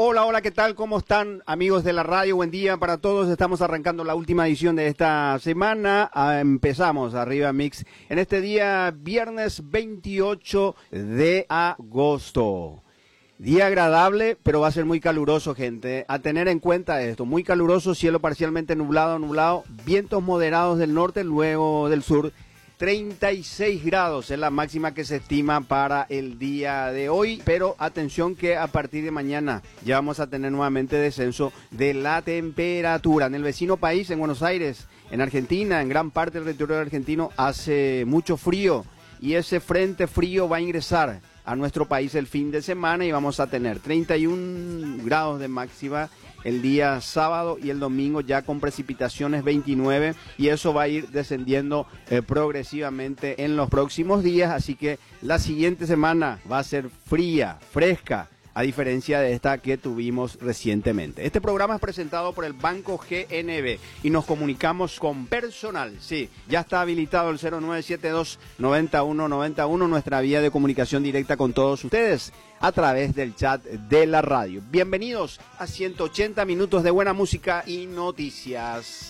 Hola, hola, ¿qué tal? ¿Cómo están, amigos de la radio? Buen día para todos. Estamos arrancando la última edición de esta semana. Empezamos Arriba Mix en este día, viernes 28 de agosto. Día agradable, pero va a ser muy caluroso, gente. A tener en cuenta esto, muy caluroso, cielo parcialmente nublado, vientos moderados del norte, luego del sur. 36 grados es la máxima que se estima para el día de hoy, pero atención que a partir de mañana ya vamos a tener nuevamente descenso de la temperatura. En el vecino país, en Buenos Aires, en Argentina, en gran parte del territorio argentino, hace mucho frío y ese frente frío va a ingresar a nuestro país el fin de semana y vamos a tener 31 grados de máxima el día sábado y el domingo ya con precipitaciones 29 y eso va a ir descendiendo progresivamente en los próximos días, así que la siguiente semana va a ser fría, fresca, a diferencia de esta que tuvimos recientemente. Este programa es presentado por el Banco GNB y nos comunicamos con personal. Sí, ya está habilitado el 0972-9191, nuestra vía de comunicación directa con todos ustedes a través del chat de la radio. Bienvenidos a 180 minutos de buena música y noticias.